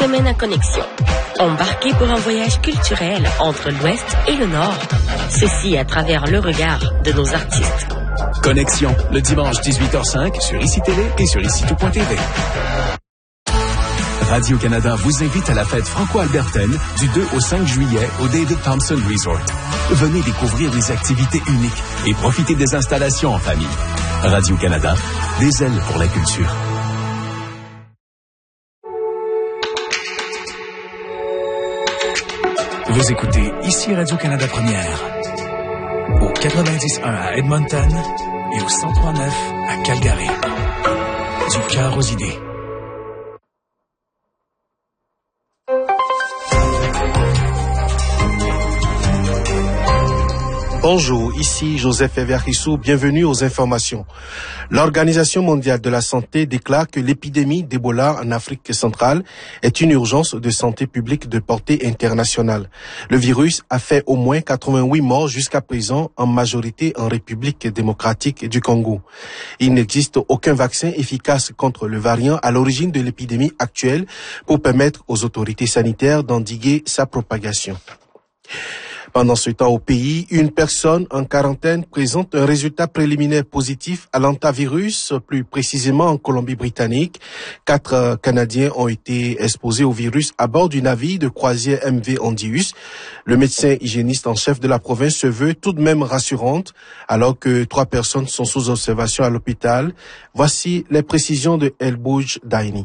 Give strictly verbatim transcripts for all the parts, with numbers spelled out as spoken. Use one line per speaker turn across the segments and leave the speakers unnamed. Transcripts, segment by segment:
semaine à Connexion. Embarquez pour un voyage culturel entre l'Ouest et le Nord. Ceci à travers le regard de nos artistes.
Connexion, le dimanche dix-huit heures cinq sur I C I Télé et sur I C I tout point T V. Radio-Canada vous invite à la fête franco-albertaine du deux au cinq juillet au David Thompson Resort. Venez découvrir des activités uniques et profiter des installations en famille. Radio-Canada, des ailes pour la culture. Vous écoutez ici Radio-Canada Première, au quatre-vingt-dix point un à Edmonton et au cent trois virgule neuf à Calgary. Du cœur aux idées.
Bonjour, ici Joseph Everissou, bienvenue aux informations. L'Organisation mondiale de la santé déclare que l'épidémie d'Ebola en Afrique centrale est une urgence de santé publique de portée internationale. Le virus a fait au moins quatre-vingt-huit morts jusqu'à présent, en majorité en République démocratique du Congo. Il n'existe aucun vaccin efficace contre le variant à l'origine de l'épidémie actuelle pour permettre aux autorités sanitaires d'endiguer sa propagation. Pendant ce temps au pays, une personne en quarantaine présente un résultat préliminaire positif à l'hantavirus, plus précisément en Colombie-Britannique. Quatre Canadiens ont été exposés au virus à bord du navire de croisière M V Hondius. Le médecin hygiéniste en chef de la province se veut tout de même rassurante, alors que trois personnes sont sous observation à l'hôpital. Voici les précisions de Elbouj Daini.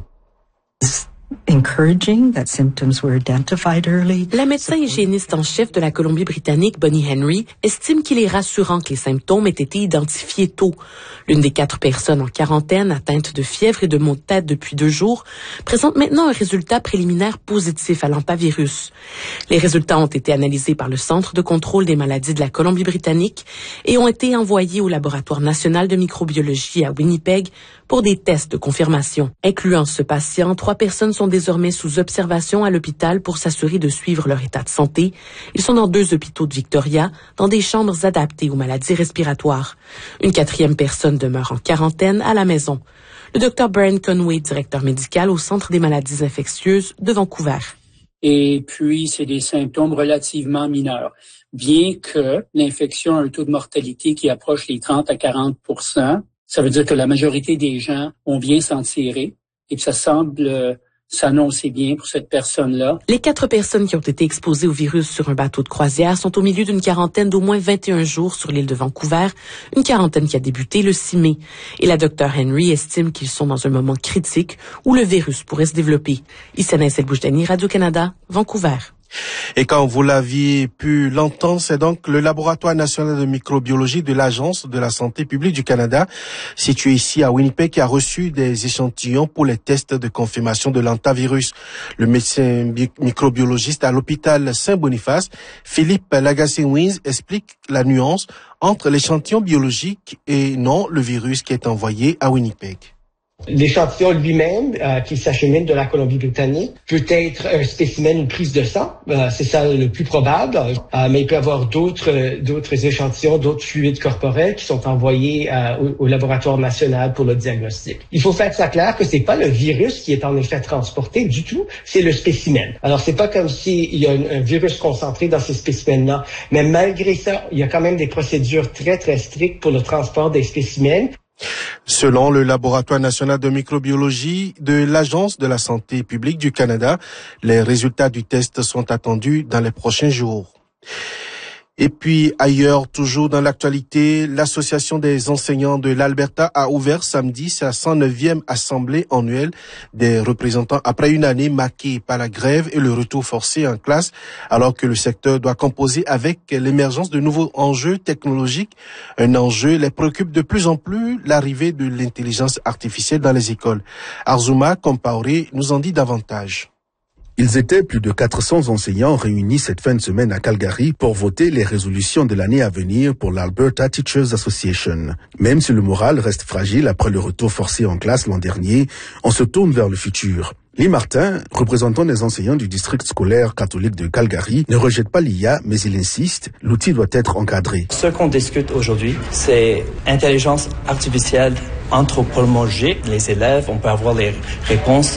Encouraging that symptoms were identified early.
La médecin hygiéniste en chef de la Colombie-Britannique, Bonnie Henry, estime qu'il est rassurant que les symptômes aient été identifiés tôt. L'une des quatre personnes en quarantaine atteintes de fièvre et de maux de tête depuis deux jours présente maintenant un résultat préliminaire positif à l'hantavirus. Les résultats ont été analysés par le Centre de contrôle des maladies de la Colombie-Britannique et ont été envoyés au Laboratoire national de microbiologie à Winnipeg pour des tests de confirmation. Incluant ce patient, trois personnes sont désormais sous observation à l'hôpital pour s'assurer de suivre leur état de santé. Ils sont dans deux hôpitaux de Victoria, dans des chambres adaptées aux maladies respiratoires. Une quatrième personne demeure en quarantaine à la maison. Le docteur Brian Conway, directeur médical au Centre des maladies infectieuses de Vancouver.
Et puis, c'est des symptômes relativement mineurs. Bien que l'infection a un taux de mortalité qui approche les trente à quarante pour cent, ça veut dire que la majorité des gens vont bien s'en tirer et puis ça semble euh, s'annoncer bien pour cette personne-là.
Les quatre personnes qui ont été exposées au virus sur un bateau de croisière sont au milieu d'une quarantaine d'au moins vingt et un jours sur l'île de Vancouver, une quarantaine qui a débuté le six mai. Et la docteure Henry estime qu'ils sont dans un moment critique où le virus pourrait se développer. Issana Selboujtani, Radio-Canada, Vancouver.
Et quand vous l'aviez pu l'entendre, c'est donc le Laboratoire national de microbiologie de l'Agence de la santé publique du Canada, situé ici à Winnipeg, qui a reçu des échantillons pour les tests de confirmation de l'hantavirus. Le médecin microbiologiste à l'hôpital Saint-Boniface, Philippe Lagacé-Wins, explique la nuance entre l'échantillon biologique et non le virus qui est envoyé à Winnipeg.
L'échantillon lui-même, euh, qui s'achemine de la Colombie-Britannique, peut être un spécimen, une prise de sang. Euh, c'est ça le plus probable. Euh, mais il peut y avoir d'autres, euh, d'autres échantillons, d'autres fluides corporels qui sont envoyés euh, au, au laboratoire national pour le diagnostic. Il faut faire ça clair que c'est pas le virus qui est en effet transporté du tout, c'est le spécimen. Alors c'est pas comme s'il y a un, un virus concentré dans ces spécimens-là. Mais malgré ça, il y a quand même des procédures très très strictes pour le transport des spécimens.
Selon le Laboratoire national de microbiologie de l'Agence de la santé publique du Canada, les résultats du test sont attendus dans les prochains jours. Et puis ailleurs, toujours dans l'actualité, l'Association des enseignants de l'Alberta a ouvert samedi sa cent neuvième assemblée annuelle des représentants après une année marquée par la grève et le retour forcé en classe, alors que le secteur doit composer avec l'émergence de nouveaux enjeux technologiques. Un enjeu les préoccupe de plus en plus, l'arrivée de l'intelligence artificielle dans les écoles. Arzuma Compaoré nous en dit davantage.
Ils étaient plus de quatre cents enseignants réunis cette fin de semaine à Calgary pour voter les résolutions de l'année à venir pour l'Alberta Teachers Association. Même si le moral reste fragile après le retour forcé en classe l'an dernier, on se tourne vers le futur. Lee Martin, représentant des enseignants du district scolaire catholique de Calgary, ne rejette pas l'I A, mais il insiste, l'outil doit être encadré.
Ce qu'on discute aujourd'hui, c'est intelligence artificielle anthropologique. Les élèves, on peut avoir les réponses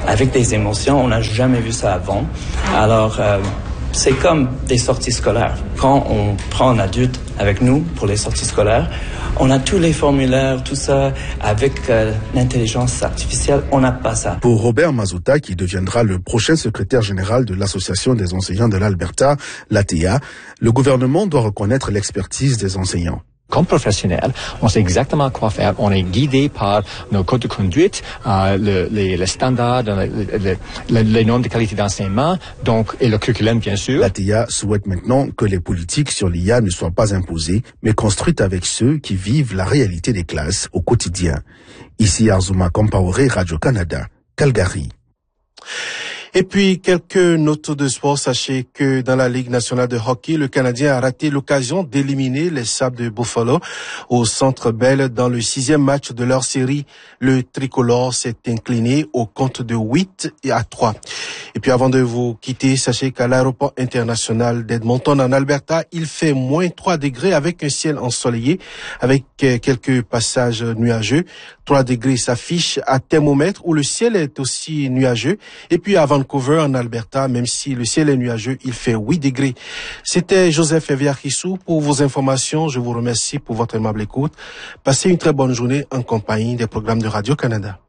avec des émotions. On n'a jamais vu ça avant. Alors, euh, c'est comme des sorties scolaires. Quand on prend un adulte avec nous pour les sorties scolaires, on a tous les formulaires, tout ça. Avec euh, l'intelligence artificielle, on n'a pas ça.
Pour Robert Mazzuta, qui deviendra le prochain secrétaire général de l'Association des enseignants de l'Alberta, l'A T A, le gouvernement doit reconnaître l'expertise des enseignants.
Comme professionnels, on sait exactement quoi faire. On est guidé par nos codes de conduite, euh, le, les, les standards, le, le, le, les normes de qualité d'enseignement, donc et le curriculum bien sûr.
L'A T A souhaite maintenant que les politiques sur l'I A ne soient pas imposées, mais construites avec ceux qui vivent la réalité des classes au quotidien. Ici Arzuma Compaoré, Radio-Canada, Calgary.
Et puis, quelques notes de sport. Sachez que dans la Ligue nationale de hockey, le Canadien a raté l'occasion d'éliminer les Sabres de Buffalo au Centre Bell dans le sixième match de leur série. Le tricolore s'est incliné au compte de huit à trois. Et puis, avant de vous quitter, sachez qu'à l'aéroport international d'Edmonton en Alberta, il fait moins trois degrés avec un ciel ensoleillé, avec quelques passages nuageux. trois degrés s'affichent à thermomètre où le ciel est aussi nuageux. Et puis, à Vancouver, en Alberta, même si le ciel est nuageux, il fait huit degrés. C'était Joseph Eviarissou pour vos informations. Je vous remercie pour votre aimable écoute. Passez une très bonne journée en compagnie des programmes de Radio-Canada.